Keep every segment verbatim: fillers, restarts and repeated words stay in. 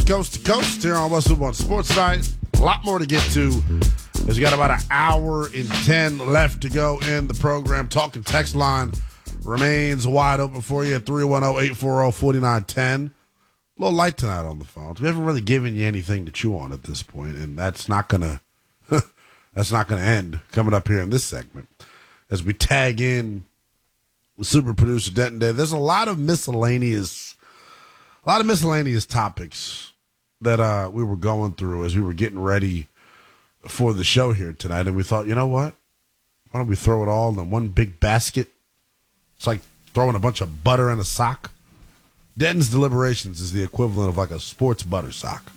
coast to coast here on West Loop on Sports Night. A lot more to get to. As we got about an hour and ten left to go in the program. Talking text line remains wide open for you at three one zero, eight four zero, four nine one zero. A little light tonight on the phones. We haven't really given you anything to chew on at this point, and that's not gonna that's not gonna end coming up here in this segment as we tag in with super producer Denton Day. There's a lot of miscellaneous, a lot of miscellaneous topics that uh, we were going through as we were getting ready for the show here tonight, and we thought, you know what? Why don't we throw it all in one big basket? It's like throwing a bunch of butter in a sock. Denton's Deliberations is the equivalent of like a sports butter sock.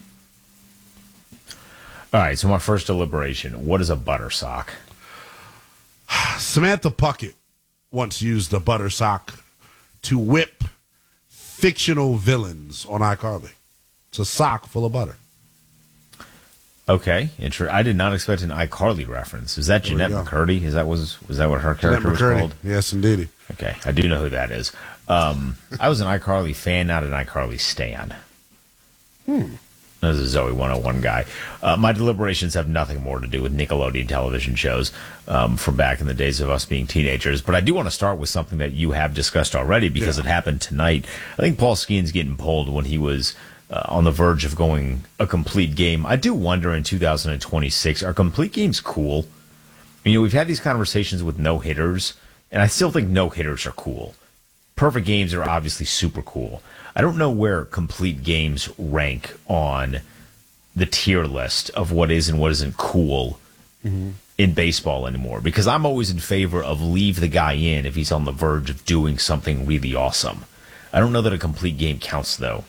All right, so my first deliberation, what is a butter sock? Samantha Puckett once used a butter sock to whip fictional villains on iCarly. It's a sock full of butter. Okay, inter- I did not expect an iCarly reference. Is that Jeanette McCurdy? Is that was was that what her character was called? Yes, indeed. Okay, I do know who that is. Um, I was an iCarly fan, not an iCarly stan. Hmm. This is a Zoe one oh one guy. Uh, my deliberations have nothing more to do with Nickelodeon television shows um, from back in the days of us being teenagers. But I do want to start with something that you have discussed already because yeah. it happened tonight. I think Paul Skeens getting pulled when he was uh, on the verge of going a complete game. I do wonder in two thousand twenty-six, are complete games cool? You know, we've had these conversations with no-hitters, and I still think no-hitters are cool. Perfect games are obviously super cool. I don't know where complete games rank on the tier list of what is and what isn't cool mm-hmm. in baseball anymore, because I'm always in favor of leave the guy in if he's on the verge of doing something really awesome. I don't know that a complete game counts, though.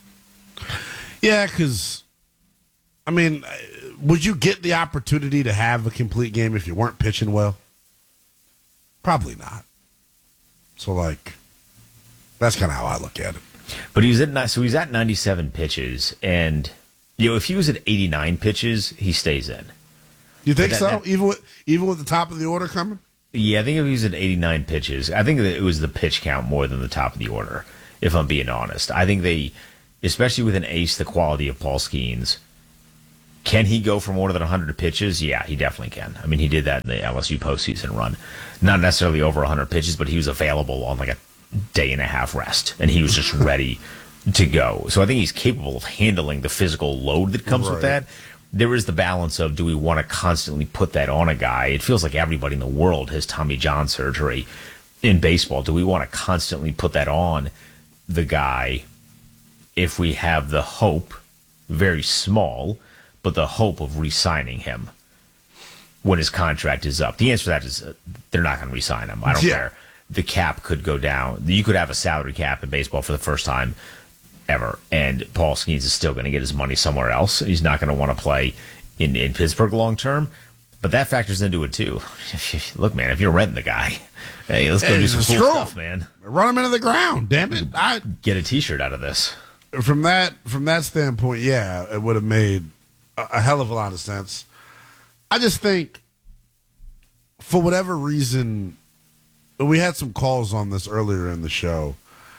Yeah, because, I mean, would you get the opportunity to have a complete game if you weren't pitching well? Probably not. So, like, that's kind of how I look at it. But he was at so he's at ninety-seven pitches, and you know if he was at eighty-nine pitches, he stays in. You think that, so? That, even with even with the top of the order coming? Yeah, I think if he was at eighty-nine pitches, I think that it was the pitch count more than the top of the order. If I'm being honest, I think they, especially with an ace the quality of Paul Skeens, can he go for more than one hundred pitches? Yeah, he definitely can. I mean, he did that in the L S U postseason run. Not necessarily over one hundred pitches, but he was available on like a day and a half rest, and he was just ready to go. So I think he's capable of handling the physical load that comes right. with that. There is the balance of, do we want to constantly put that on a guy? It feels like everybody in the world has Tommy John surgery in baseball. Do we want to constantly put that on the guy if we have the hope, very small, but the hope of re-signing him when his contract is up? The answer to that is uh, they're not going to re-sign him. I don't yeah. care. The cap could go down. You could have a salary cap in baseball for the first time ever, and Paul Skeens is still going to get his money somewhere else. He's not going to want to play in, in Pittsburgh long term, but that factors into it too. Look, man, if you're renting the guy, hey, let's go hey, do some cool true. stuff, man. Run him into the ground, damn it! I get a T-shirt out of this. From that from that standpoint, yeah, it would have made a, a hell of a lot of sense. I just think, for whatever reason, we had some calls on this earlier in the show.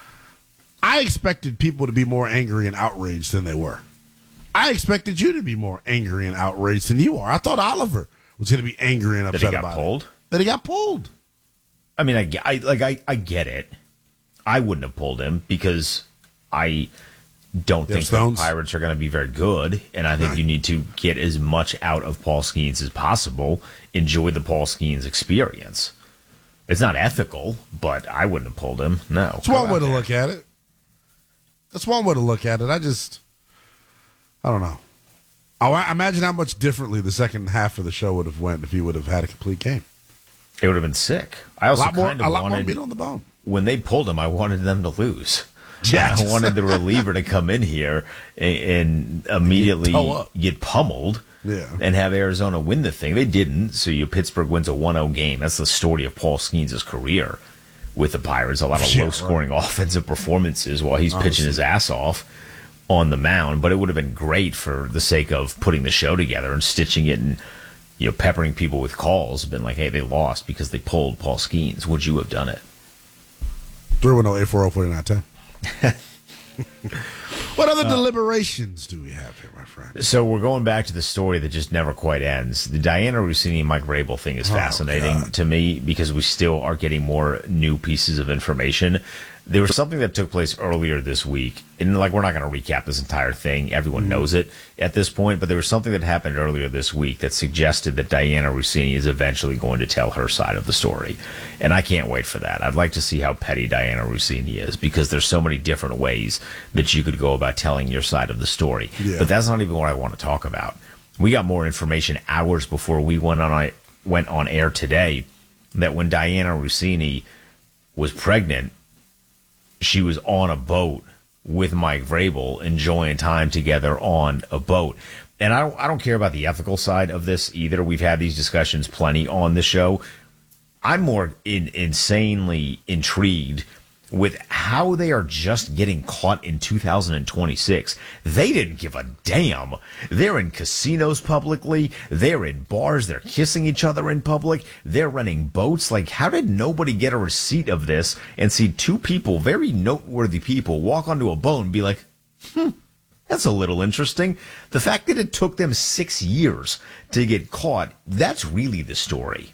I expected people to be more angry and outraged than they were. I expected you to be more angry and outraged than you are. I thought Oliver was going to be angry and upset that he got about pulled? it. That he got pulled. I mean, I, I like I, I get it. I wouldn't have pulled him because I don't think the Pirates are going to be very good, and I think right. you need to get as much out of Paul Skeens as possible. Enjoy the Paul Skeens experience. It's not ethical, but I wouldn't have pulled him. No. That's one way to look at it. That's one way to look at it. I just, I don't know. I imagine how much differently the second half of the show would have went if he would have had a complete game. It would have been sick. I also a lot more, kind of a lot wanted, more meat on the bone. When they pulled him, I wanted them to lose. Yeah, I wanted the reliever to come in here and, and immediately get pummeled. Yeah. And have Arizona win the thing. They didn't, so you Pittsburgh wins a one oh game. That's the story of Paul Skeens' career with the Pirates. A lot of yeah, low-scoring right. offensive performances while he's Honestly. pitching his ass off on the mound. But it would have been great for the sake of putting the show together and stitching it and you know peppering people with calls. Been like, hey, they lost because they pulled Paul Skeens. Would you have done it? three one zero, eight four zero, four nine one zero What other uh, deliberations do we have here, my friend? So we're going back to the story that just never quite ends. The Dianna Russini and Mike Vrabel thing is fascinating oh, to me because we still are getting more new pieces of information. There was something that took place earlier this week, and like we're not going to recap this entire thing. Everyone mm-hmm. knows it at this point, but there was something that happened earlier this week that suggested that Dianna Russini is eventually going to tell her side of the story, and I can't wait for that. I'd like to see how petty Dianna Russini is because there's so many different ways that you could go about telling your side of the story. Yeah. But that's not even what I want to talk about. We got more information hours before we went on went on air today that when Dianna Russini was pregnant, she was on a boat with Mike Vrabel, enjoying time together on a boat. And I don't, I don't care about the ethical side of this either. We've had these discussions plenty on the show. I'm more in, insanely intrigued with how they are just getting caught in two thousand twenty-six. They didn't give a damn. They're in casinos publicly. They're in bars. They're kissing each other in public. They're renting boats. Like, how did nobody get a receipt of this and see two people, very noteworthy people, walk onto a boat and be like, hmm, that's a little interesting. The fact that it took them six years to get caught, that's really the story.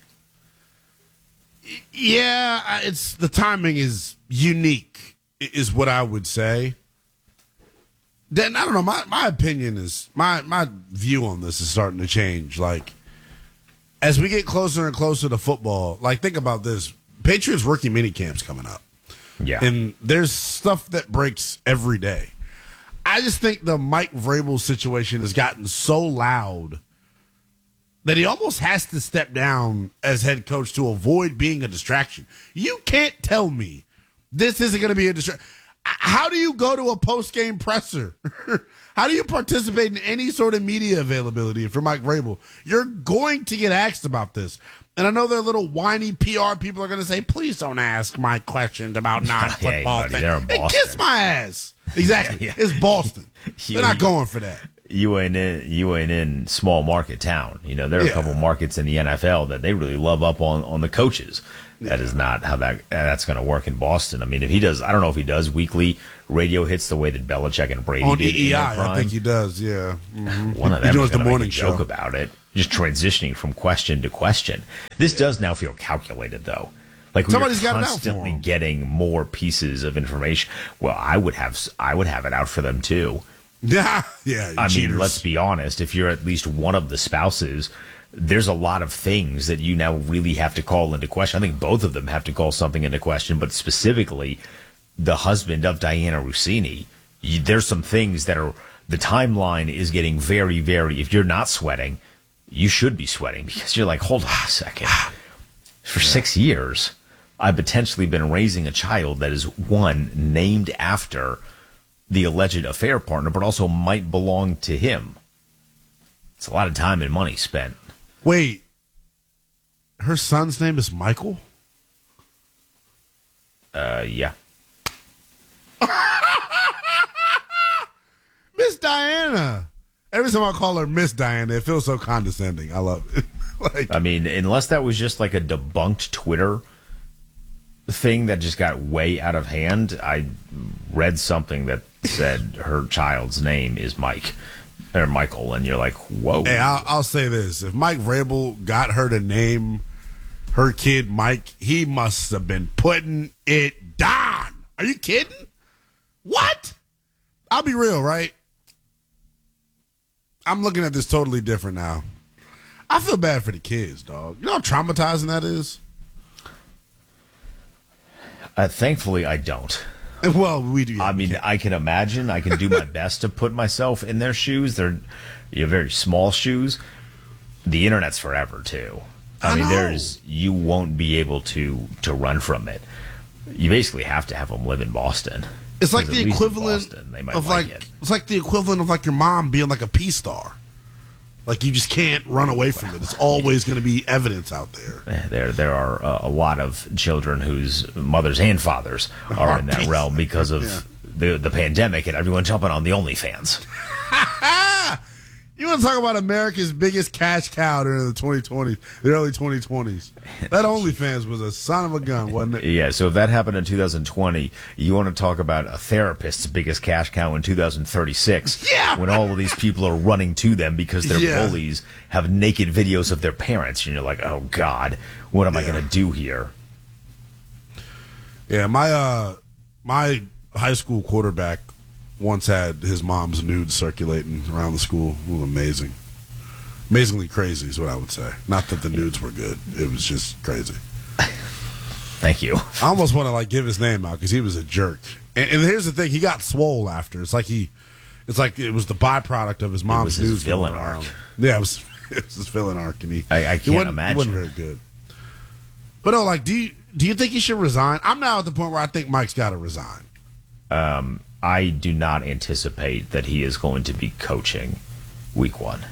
Yeah, it's the timing is unique, is what I would say. Then I don't know. My, my opinion is my my view on this is starting to change. Like as we get closer and closer to football, like think about this: Patriots rookie mini camps coming up. Yeah, and there's stuff that breaks every day. I just think the Mike Vrabel situation has gotten so loud that he almost has to step down as head coach to avoid being a distraction. You can't tell me this isn't going to be a distraction. How do you go to a post-game presser? How do you participate in any sort of media availability for Mike Vrabel? You're going to get asked about this. And I know their little whiny P R people are going to say, please don't ask my questions about non-football yeah, things. Hey, kiss my ass. Exactly. Yeah, yeah. It's Boston. They're not going for that. You ain't in you ain't in small market town. You know, there are yeah. a couple markets in the N F L that they really love up on, on the coaches. Yeah. That is not how that that's going to work in Boston. I mean, if he does, I don't know if he does weekly radio hits the way that Belichick and Brady on did. E E I, I think he does. Yeah, mm-hmm. One of them is going to make a joke show. about it, just transitioning from question to question. This does now feel calculated, though. Like we're constantly getting more pieces of information. Well, I would have I would have it out for them too. Yeah, yeah. I cheaters. mean, let's be honest. If you're at least one of the spouses, there's a lot of things that you now really have to call into question. I think both of them have to call something into question, but specifically the husband of Dianna Russini. You, there's some things that are, the timeline is getting very, very, if you're not sweating, you should be sweating because you're like, hold on a second. For six years, I've potentially been raising a child that is, one, named after the alleged affair partner, but also might belong to him. It's a lot of time and money spent. Wait, her son's name is Michael? Uh, yeah. Miss Diana. Every time I call her Miss Diana, it feels so condescending. I love it. Like, I mean, unless that was just like a debunked Twitter thing that just got way out of hand. I read something that said her child's name is Mike or Michael, and you're like, whoa. Hey, I'll, I'll say this: if Mike Vrabel got her to name her kid Mike, he must have been putting it down. Are you kidding? What? I'll be real, right? I'm looking at this totally different now. I feel bad for the kids, dog. You know how traumatizing that is? Uh, thankfully, I don't. Well, we do. I mean, I can imagine. I can do my best to put myself in their shoes. They're you know, very small shoes. The internet's forever, too. I, I mean, know. there's you won't be able to to run from it. You basically have to have them live in Boston. It's like the equivalent Boston, they might of like, like it. It's like the equivalent of like your mom being like a P star. Like you just can't run away from it. It's always going to be evidence out there. There, there are uh, a lot of children whose mothers and fathers are in that realm because of yeah. the the pandemic and everyone jumping on the OnlyFans. You want to talk about America's biggest cash cow during the twenty twenties, the early twenty twenties? That OnlyFans was a son of a gun, wasn't it? Yeah, so if that happened in two thousand twenty, you want to talk about a therapist's biggest cash cow in two thousand thirty-six. Yeah! When all of these people are running to them because their Yeah. bullies have naked videos of their parents. And you're like, oh, God, what am I Yeah. going to do here? Yeah, my uh, my high school quarterback once had his mom's nudes circulating around the school. It was amazing. Amazingly crazy is what I would say. Not that the nudes were good. It was just crazy. Thank you. I almost want to like give his name out because he was a jerk. And, and here's the thing: he got swole after. It's like he, it's like it was the byproduct of his mom's was his news villain going around. arc. Yeah, it was, it was his villain arc, and he. I- I he can't wasn't- imagine. He wasn't very good. But no, like, do you do you think he should resign? I'm now at the point where I think Mike's got to resign. I do not anticipate that he is going to be coaching week one.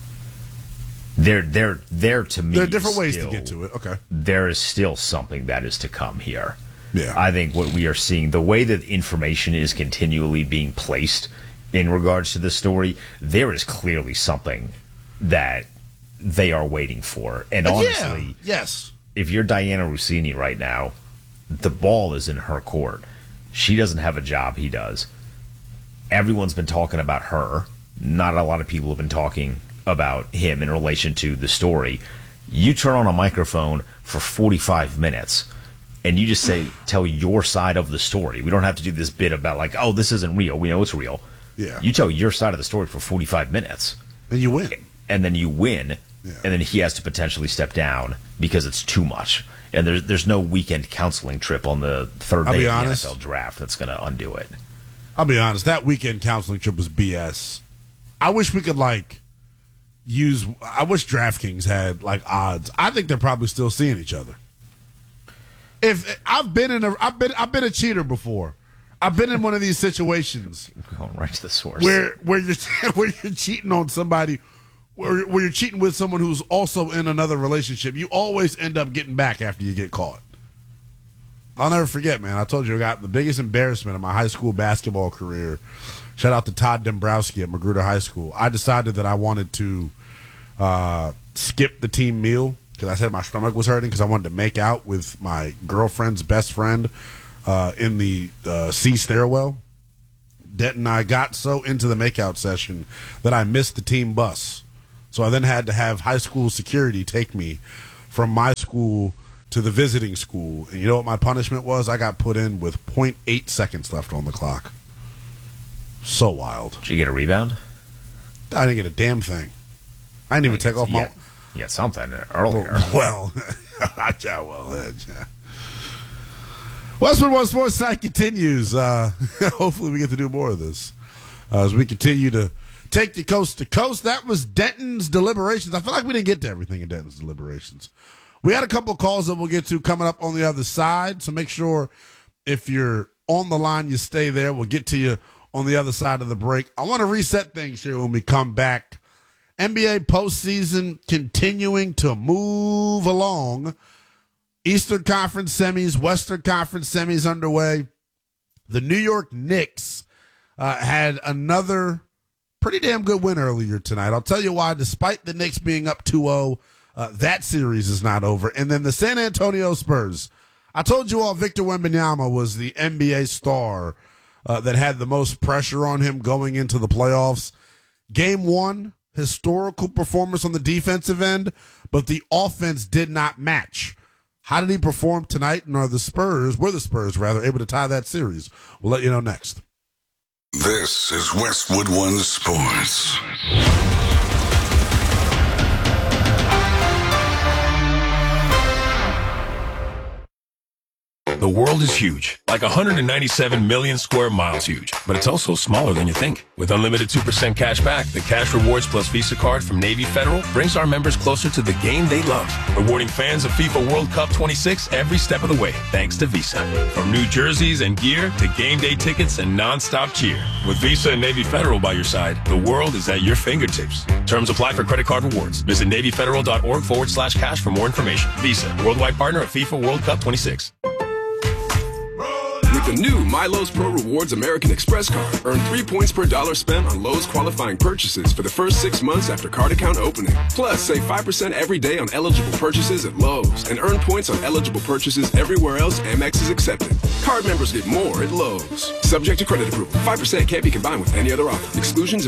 There, there, there to me. There are different ways still- to get to it. Okay. There is still something that is to come here. Yeah. I think what we are seeing, the way that information is continually being placed in regards to the story, there is clearly something that they are waiting for. And honestly, yeah. Yes. if you're Diana Rossini right now, the ball is in her court. She doesn't have a job, he does. Everyone's been talking about her. Not a lot of people have been talking about him in relation to the story. You turn on a microphone for forty-five minutes and you just say, tell your side of the story. We don't have to do this bit about like, oh, this isn't real. We know it's real. Yeah. You tell your side of the story for forty-five minutes. And you win. And then you win. Yeah. And then he has to potentially step down because it's too much. And there's there's no weekend counseling trip on the third I'll day be of the honest. N F L draft that's going to undo it. I'll be honest. That weekend counseling trip was B S. I wish we could like use. I wish DraftKings had like odds. I think they're probably still seeing each other. If I've been in a, I've been, I've been a cheater before. I've been in one of these situations Going right to the source. where where you're where you're cheating on somebody, where where you're cheating with someone who's also in another relationship. You always end up getting back after you get caught. I'll never forget, man. I told you I got the biggest embarrassment of my high school basketball career. Shout out to Todd Dombrowski at Magruder High School. I decided that I wanted to uh, skip the team meal because I said my stomach was hurting because I wanted to make out with my girlfriend's best friend uh, in the uh, C stairwell. Denton and I got so into the makeout session that I missed the team bus. So I then had to have high school security take me from my school to the visiting school. And you know what my punishment was? I got put in with zero point eight seconds left on the clock. So wild. Did you get a rebound? I didn't get a damn thing. I didn't even take off my... Yeah, you got something earlier. Well, yeah, well, uh, yeah. Westwood One Sports Night continues. Uh, hopefully we get to do more of this uh, as we continue to take you coast to coast. That was Denton's deliberations. I feel like we didn't get to everything in Denton's deliberations. We had a couple of calls that we'll get to coming up on the other side, so make sure if you're on the line, you stay there. We'll get to you on the other side of the break. I want to reset things here when we come back. N B A postseason continuing to move along. Eastern Conference semis, Western Conference semis underway. The New York Knicks uh, had another pretty damn good win earlier tonight. I'll tell you why. Despite the Knicks being up two oh, uh, that series is not over. And then the San Antonio Spurs. I told you all Victor Wembanyama was the N B A star uh, that had the most pressure on him going into the playoffs. Game one, historical performance on the defensive end, but the offense did not match. How did he perform tonight? And are the Spurs, were the Spurs rather, able to tie that series? We'll let you know next. This is Westwood One Sports. The world is huge, like one hundred ninety-seven million square miles huge, but it's also smaller than you think. With unlimited two percent cash back, the Cash Rewards Plus Visa card from Navy Federal brings our members closer to the game they love, rewarding fans of FIFA World Cup twenty-six every step of the way, thanks to Visa. From new jerseys and gear to game day tickets and non-stop cheer. With Visa and Navy Federal by your side, the world is at your fingertips. Terms apply for credit card rewards. Visit NavyFederal.org forward slash cash for more information. Visa, worldwide partner of FIFA World Cup twenty-six. With the new MyLowe's Pro Rewards American Express card. Earn three points per dollar spent on Lowe's qualifying purchases for the first six months after card account opening. Plus, save five percent every day on eligible purchases at Lowe's and earn points on eligible purchases everywhere else Amex is accepted. Card members get more at Lowe's. Subject to credit approval. five percent can't be combined with any other offer. Exclusions and